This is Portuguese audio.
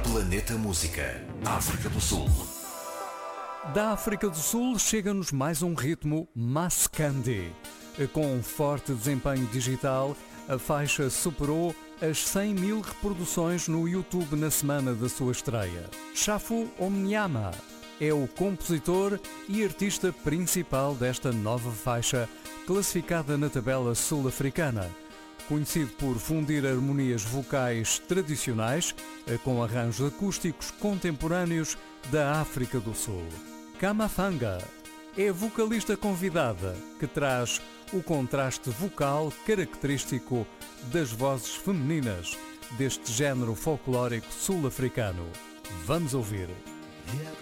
Planeta Música, África do Sul. Da África do Sul chega-nos mais um ritmo Maskandi. Com um forte desempenho digital, a faixa superou as 100 mil reproduções no YouTube na semana da sua estreia. Shafu Omnyama é o compositor e artista principal desta nova faixa, classificada na tabela sul-africana. Conhecido por fundir harmonias vocais tradicionais com arranjos acústicos contemporâneos da África do Sul. Kamafanga é a vocalista convidada que traz o contraste vocal característico das vozes femininas deste género folclórico sul-africano. Vamos ouvir. Yeah.